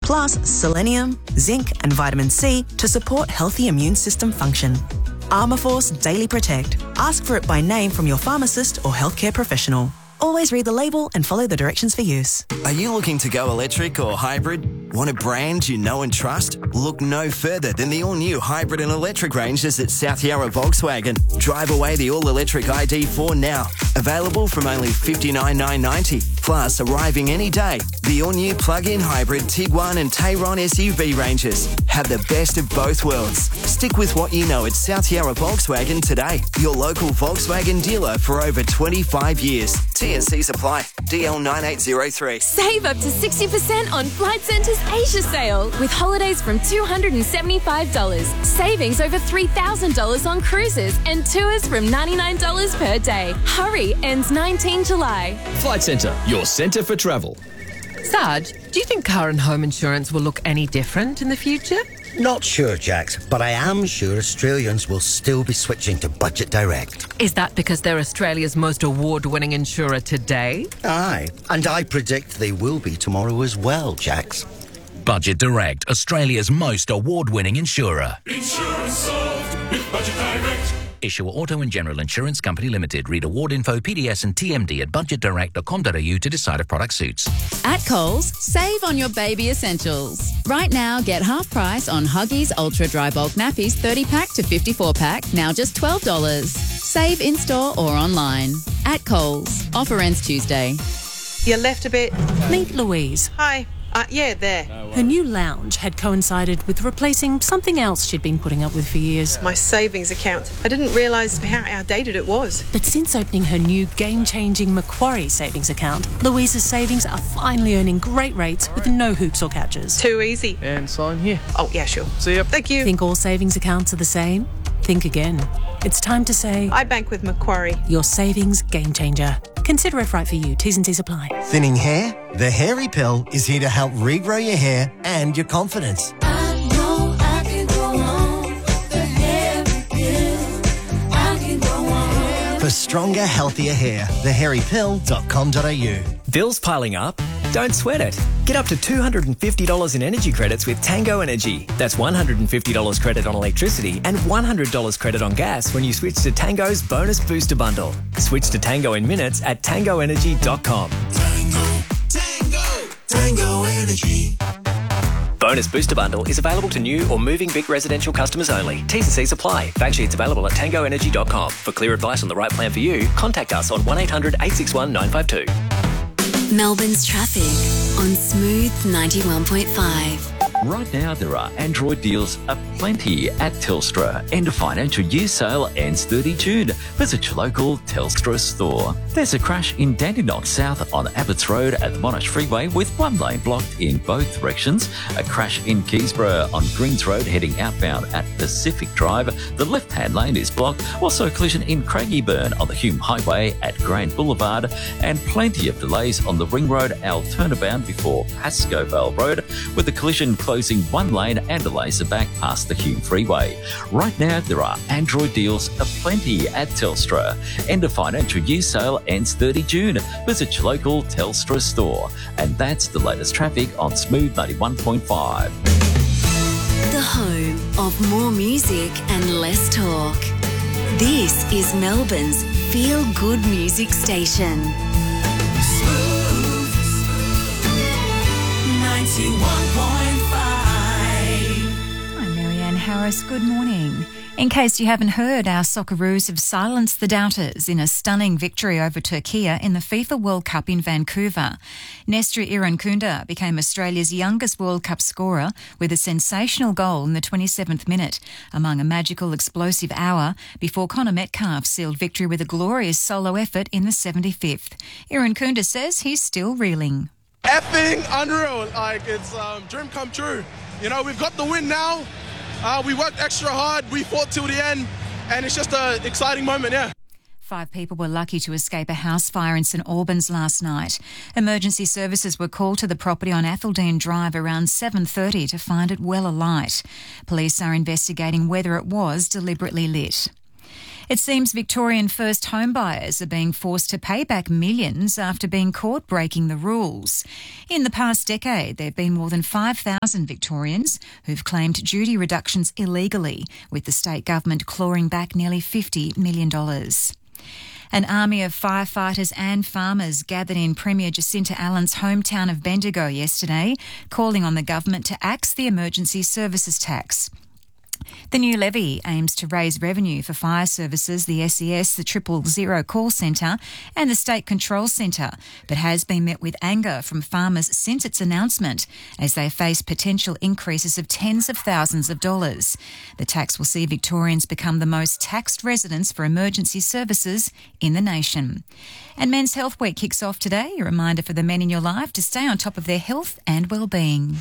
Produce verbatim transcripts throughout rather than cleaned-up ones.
plus selenium, zinc and vitamin C to support healthy immune system function. Armourforce Daily Protect. Ask for it by name from your pharmacist or healthcare professional. Always read the label and follow the directions for use. Are you looking to go electric or hybrid? Want a brand you know and trust? Look no further than the all-new hybrid and electric ranges at South Yarra Volkswagen. Drive away the all-electric I D four now. Available from only fifty-nine thousand nine hundred ninety dollars. Plus, arriving any day, the all-new plug-in hybrid Tiguan and Tayron S U V ranges. Have the best of both worlds. Stick with what you know at South Yarra Volkswagen today. Your local Volkswagen dealer for over twenty-five years. T and C's apply. D L nine eight zero three. Save up to sixty percent on Flight Centre's Asia sale with holidays from two hundred seventy-five dollars. Savings over three thousand dollars on cruises and tours from ninety-nine dollars per day. Hurry, ends nineteenth July. Flight Centre, your centre for travel. Sarge, do you think car and home insurance will look any different in the future? Not sure, Jax, but I am sure Australians will still be switching to Budget Direct. Is that because they're Australia's most award-winning insurer today? Aye, and I predict they will be tomorrow as well, Jax. Budget Direct, Australia's most award-winning insurer. Insurance solved with Budget Direct. Issuer Auto and General Insurance Company Limited. Read award info, P D S and T M D at budget direct dot com dot a u to decide if product suits. At Coles, save on your baby essentials. Right now, get half price on Huggies Ultra Dry Bulk Nappies thirty pack to fifty-four pack, now just twelve dollars. Save in-store or online. At Coles. Offer ends Tuesday. You left a bit. Meet Louise. Hi. Uh, yeah, there. Her new lounge had coincided with replacing something else she'd been putting up with for years. My savings account. I didn't realise how outdated it was. But since opening her new game-changing Macquarie savings account, Louise's savings are finally earning great rates with no hoops or catches. Too easy. And sign here. Oh, yeah, sure. See ya. Thank you. Think all savings accounts are the same? Think again. It's time to say... I bank with Macquarie. Your savings game changer. Consider if right for you. T's and C's apply. Thinning hair? The Hairy Pill is here to help regrow your hair and your confidence. I know I can go on. The Hairy Pill. I can go on. For stronger, healthier hair, the hairy pill dot com dot a u. Bills piling up? Don't sweat it. Get up to two hundred fifty dollars in energy credits with Tango Energy. That's one hundred fifty dollars credit on electricity and one hundred dollars credit on gas when you switch to Tango's Bonus Booster Bundle. Switch to Tango in minutes at tango energy dot com. Tango, Tango, Tango Energy. Bonus Booster Bundle is available to new or moving Vic residential customers only. T's and C's apply. Fact sheets available at tango energy dot com. For clear advice on the right plan for you, contact us on one eight hundred eight six one nine five two. Melbourne's traffic on Smooth ninety-one point five. Right now, there are Android deals aplenty at Telstra. End of financial year sale ends thirtieth of June. Visit your local Telstra store. There's a crash in Dandenong South on Abbots Road at the Monash Freeway with one lane blocked in both directions. A crash in Keysborough on Greens Road heading outbound at Pacific Drive. The left-hand lane is blocked. Also a collision in Craigieburn on the Hume Highway at Grand Boulevard. And plenty of delays on the Ring Road Alternabound before Pascoe Vale Road with a collision closing one lane and delays are back past the Hume Freeway. Right now, there are Android deals aplenty at Telstra. End of financial year sale ends thirtieth of June. Visit your local Telstra store. And that's the latest traffic on Smooth ninety-one point five. The home of more music and less talk. This is Melbourne's feel-good music station. Smooth ninety-one point five. I'm Marianne Harris. Good morning. In case you haven't heard, our Socceroos have silenced the doubters in a stunning victory over Turkey in the FIFA World Cup in Vancouver. Nestor Irankunda became Australia's youngest World Cup scorer with a sensational goal in the twenty-seventh minute, among a magical explosive hour before Connor Metcalfe sealed victory with a glorious solo effort in the seventy-fifth. Irankunda says he's still reeling. Effing unreal. Like, it's um, dream come true. You know, we've got the win now. Uh, we worked extra hard, we fought till the end, and it's just an exciting moment, yeah. Five people were lucky to escape a house fire in St Albans last night. Emergency services were called to the property on Atheldean Drive around seven thirty to find it well alight. Police are investigating whether it was deliberately lit. It seems Victorian first home buyers are being forced to pay back millions after being caught breaking the rules. In the past decade, there have been more than five thousand Victorians who've claimed duty reductions illegally, with the state government clawing back nearly fifty million dollars. An army of firefighters and farmers gathered in Premier Jacinta Allen's hometown of Bendigo yesterday, calling on the government to axe the emergency services tax. The new levy aims to raise revenue for fire services, the S E S, the Triple Zero Call Centre and the State Control Centre, but has been met with anger from farmers since its announcement as they face potential increases of tens of thousands of dollars. The tax will see Victorians become the most taxed residents for emergency services in the nation. And Men's Health Week kicks off today, a reminder for the men in your life to stay on top of their health and well-being.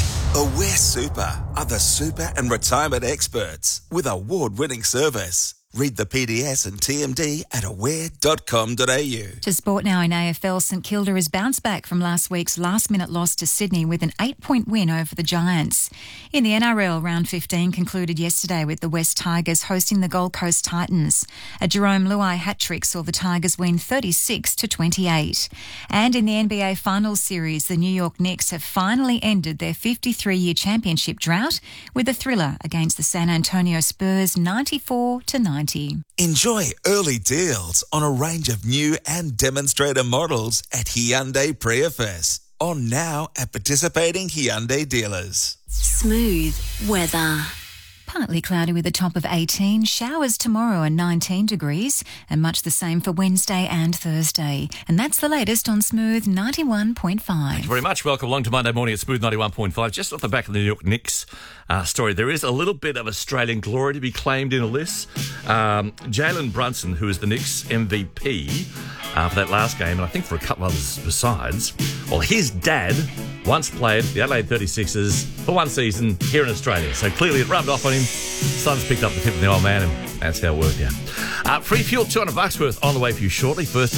Aware Super are the super and retirement experts with award-winning service. Read the P D S and T M D at aware dot com dot a u. To sport now in A F L, St Kilda has bounced back from last week's last-minute loss to Sydney with an eight-point win over the Giants. In the N R L, round fifteen concluded yesterday with the West Tigers hosting the Gold Coast Titans. A Jerome Luai hat-trick saw the Tigers win thirty-six to twenty-eight. And in the N B A Finals Series, the New York Knicks have finally ended their fifty-three-year championship drought with a thriller against the San Antonio Spurs ninety-four to ninety. Enjoy early deals on a range of new and demonstrator models at Hyundai Prius. On now at participating Hyundai dealers. Smooth weather. Partly cloudy with a top of eighteen, showers tomorrow and nineteen degrees, and much the same for Wednesday and Thursday. And that's the latest on Smooth ninety-one point five. Thank you very much. Welcome along to Monday morning at Smooth ninety-one point five. Just off the back of the New York Knicks uh, story, there is a little bit of Australian glory to be claimed in all this. Um, Jalen Brunson, who is the Knicks M V P uh, for that last game, and I think for a couple others besides, well, his dad once played the Adelaide thirty-sixers for one season here in Australia. So clearly it rubbed off on him. Son's picked up the tip from the old man, and that's how it worked out. Uh, free fuel, two hundred bucks worth on the way for you shortly. First